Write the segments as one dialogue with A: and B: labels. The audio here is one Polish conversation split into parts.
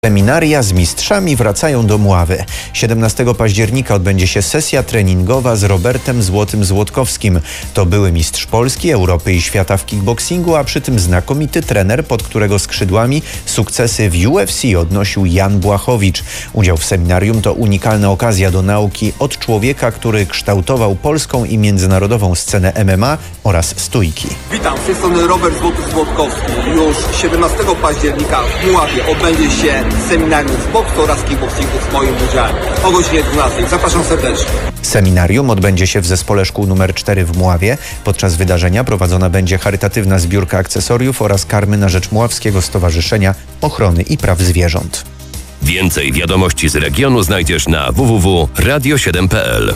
A: Seminaria z mistrzami wracają do Mławy. 17 października odbędzie się sesja treningowa z Robertem Złotym-Złotkowskim. To były mistrz Polski, Europy i świata w kickboxingu, a przy tym znakomity trener, pod którego skrzydłami sukcesy w UFC odnosił Jan Błachowicz. Udział w seminarium to unikalna okazja do nauki od człowieka, który kształtował polską i międzynarodową scenę MMA oraz stójki.
B: Witam, z tej strony Robert Złoty-Złotkowski. Już 17 października w Mławie odbędzie się seminarium z boksu oraz kickboxingu z moim udziałem o godzinie 12. Zapraszam serdecznie.
A: Seminarium odbędzie się w zespole szkół nr 4 w Mławie. Podczas wydarzenia prowadzona będzie charytatywna zbiórka akcesoriów oraz karmy na rzecz Mławskiego Stowarzyszenia Ochrony i Praw Zwierząt.
C: Więcej wiadomości z regionu znajdziesz na www.radio7.pl.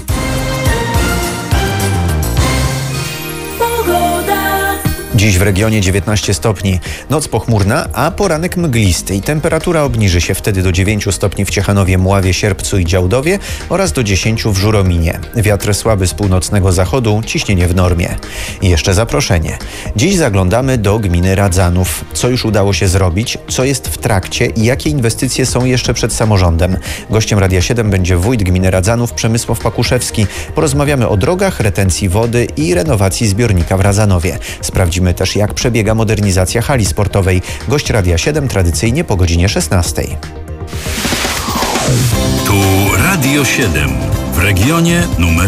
A: Dziś w regionie 19 stopni. Noc pochmurna, a poranek mglisty i temperatura obniży się wtedy do 9 stopni w Ciechanowie, Mławie, Sierpcu i Działdowie oraz do 10 w Żurominie. Wiatr słaby z północnego zachodu, ciśnienie w normie. I jeszcze zaproszenie. Dziś zaglądamy do gminy Radzanów. Co już udało się zrobić, co jest w trakcie i jakie inwestycje są jeszcze przed samorządem. Gościem Radia 7 będzie wójt gminy Radzanów Przemysław Pakuszewski. Porozmawiamy o drogach, retencji wody i renowacji zbiornika w Radzanowie. Sprawdzimy też, jak przebiega modernizacja hali sportowej. Gość Radia 7 tradycyjnie po godzinie 16.
D: Tu Radio 7 w regionie numer